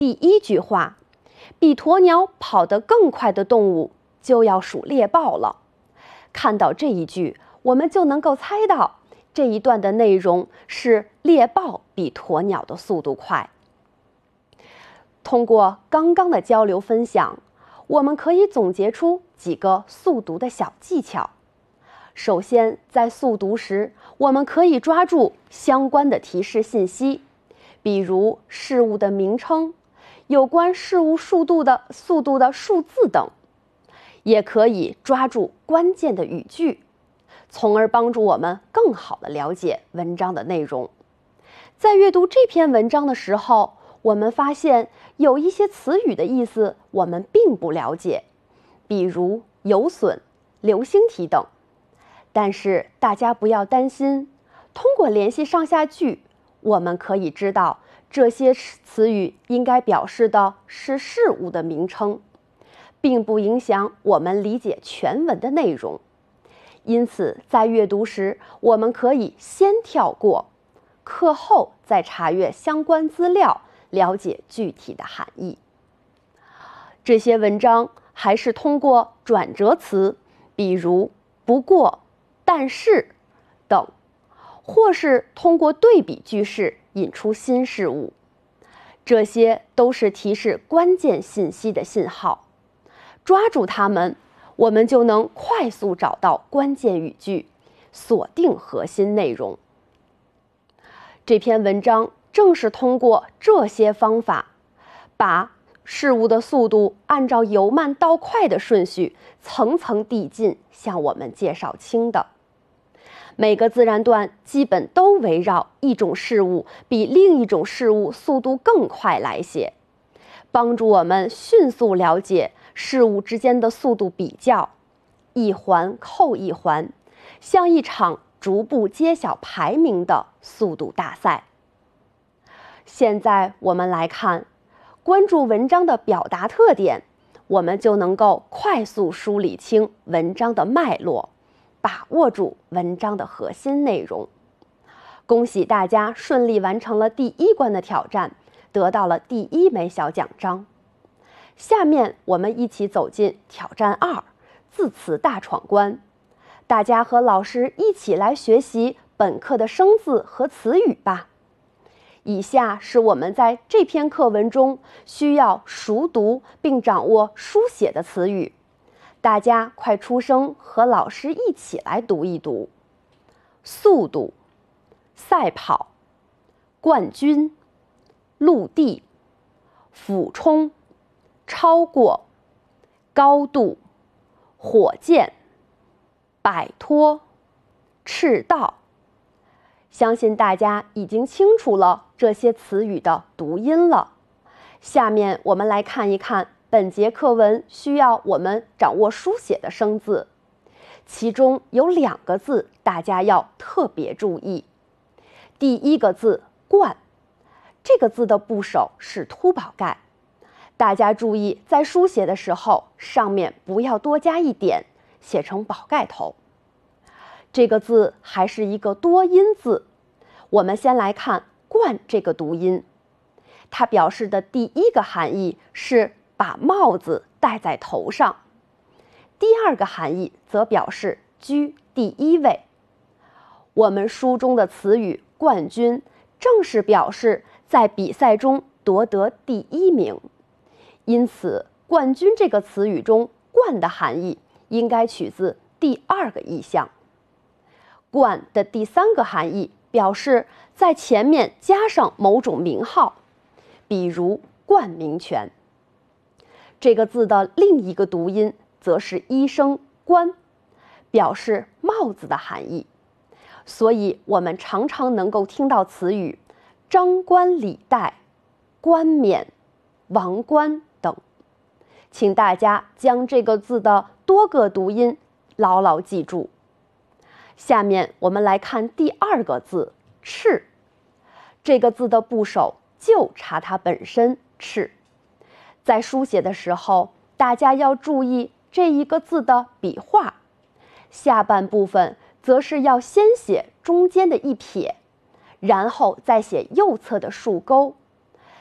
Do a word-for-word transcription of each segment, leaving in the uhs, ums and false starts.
第一句话，比鸵鸟跑得更快的动物就要数猎豹了。看到这一句，我们就能够猜到这一段的内容是猎豹比鸵鸟的速度快。通过刚刚的交流分享，我们可以总结出几个速读的小技巧。首先，在速读时，我们可以抓住相关的提示信息，比如事物的名称、有关事物速度的速度的数字等，也可以抓住关键的语句，从而帮助我们更好地了解文章的内容。在阅读这篇文章的时候，我们发现有一些词语的意思我们并不了解，比如有损、流星体等。但是大家不要担心，通过联系上下句，我们可以知道这些词语应该表示的是事物的名称，并不影响我们理解全文的内容。因此，在阅读时，我们可以先跳过，课后再查阅相关资料，了解具体的含义。这些文章还是通过转折词，比如不过、但是等，或是通过对比句式引出新事物，这些都是提示关键信息的信号。抓住它们，我们就能快速找到关键语句，锁定核心内容。这篇文章正是通过这些方法，把事物的速度按照由慢到快的顺序层层递进向我们介绍清的。每个自然段基本都围绕一种事物比另一种事物速度更快来写，帮助我们迅速了解事物之间的速度比较，一环扣一环，像一场逐步揭晓排名的速度大赛。现在我们来看，关注文章的表达特点，我们就能够快速梳理清文章的脉络，把握住文章的核心内容。恭喜大家顺利完成了第一关的挑战，得到了第一枚小奖章。下面我们一起走进挑战二，字词大闯关。大家和老师一起来学习本课的生字和词语吧。以下是我们在这篇课文中需要熟读并掌握书写的词语，大家快出声和老师一起来读一读。速度、赛跑、冠军、陆地、俯冲、超过、高度、火箭、摆脱、赤道。相信大家已经清楚了这些词语的读音了。下面我们来看一看本节课文需要我们掌握书写的生字，其中有两个字大家要特别注意。第一个字冠，这个字的部首是凸宝盖，大家注意在书写的时候上面不要多加一点，写成宝盖头。这个字还是一个多音字，我们先来看冠这个读音，它表示的第一个含义是把帽子戴在头上，第二个含义则表示居第一位。我们书中的词语冠军正是表示在比赛中夺得第一名，因此冠军这个词语中冠的含义应该取自第二个意象。冠的第三个含义表示在前面加上某种名号，比如冠名权。这个字的另一个读音则是一声冠，表示帽子的含义。所以我们常常能够听到词语张冠李戴、冠冕、王冠等。请大家将这个字的多个读音牢牢记住。下面我们来看第二个字赤，这个字的部首就差它本身赤。在书写的时候，大家要注意这一个字的笔画，下半部分则是要先写中间的一撇，然后再写右侧的竖钩，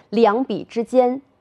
两笔之间